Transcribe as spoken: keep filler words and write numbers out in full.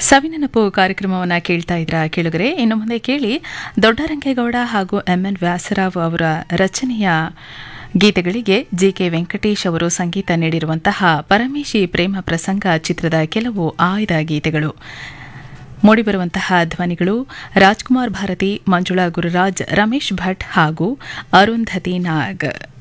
ಸವಿನೆನಪು ಕಾರ್ಯಕ್ರಮವನ್ನು ಕೇಳ್ತಾ ಇದ್ರ ಕೇಳುಗರೆ. ಇನ್ನು ಮುಂದೆ ಕೇಳಿ ದೊಡ್ಡರಂಗೇಗೌಡ ಹಾಗೂ ಎಂಎನ್ ವ್ಯಾಸರಾವ್ ಅವರ ರಚನೆಯ ಗೀತೆಗಳಿಗೆ ಜಿ ಕೆ ವೆಂಕಟೇಶ್ ಅವರು ಸಂಗೀತ ನೀಡಿರುವಂತಹ ಪರಮೇಶಿ ಪ್ರೇಮ ಪ್ರಸಂಗ ಚಿತ್ರದ ಕೆಲವು ಆಯ್ದ ಗೀತೆಗಳು. ಮೂಡಿಬರುವಂತಹ ಧ್ವನಿಗಳು ರಾಜ್ಕುಮಾರ್ ಭಾರತಿ, ಮಂಜುಳಾ ಗುರುರಾಜ್, ರಮೇಶ್ ಭಟ್ ಹಾಗೂ ಅರುಂಧತಿ ನಾಗ್.